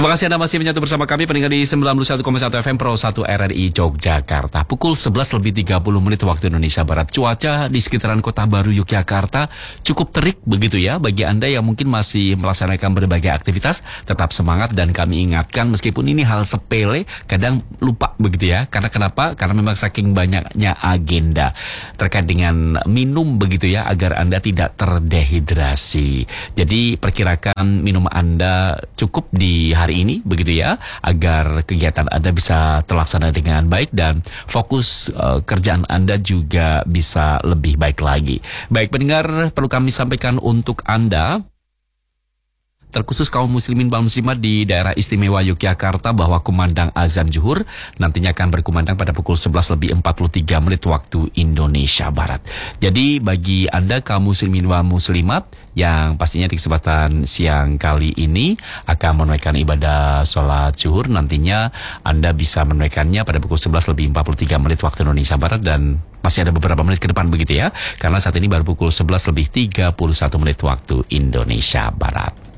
Terima kasih Anda masih menyatu bersama kami pendengar di 91,1 FM Pro 1 RRI Yogyakarta. Pukul 11:30 waktu Indonesia Barat. Cuaca di sekitaran Kota Baru Yogyakarta cukup terik begitu ya. Bagi Anda yang mungkin masih melaksanakan berbagai aktivitas, tetap semangat dan kami ingatkan meskipun ini hal sepele, kadang lupa begitu ya. Karena kenapa? Karena memang saking banyaknya agenda terkait dengan minum begitu ya, agar Anda tidak terdehidrasi. Jadi perkirakan minum Anda cukup di hari ini begitu ya, agar kegiatan Anda bisa terlaksana dengan baik dan fokus kerjaan Anda juga bisa lebih baik lagi. Baik pendengar, perlu kami sampaikan untuk Anda, terkhusus kaum muslimin dan muslimat di daerah istimewa Yogyakarta, bahwa kumandang azan zuhur nantinya akan berkumandang pada pukul 11:43 waktu Indonesia Barat. Jadi bagi Anda kaum muslimin dan muslimat yang pastinya di kesempatan siang kali ini akan menunaikan ibadah sholat zuhur, nantinya Anda bisa menunaikannya pada pukul 11:43 waktu Indonesia Barat, dan masih ada beberapa menit ke depan begitu ya, karena saat ini baru pukul 11:31 waktu Indonesia Barat.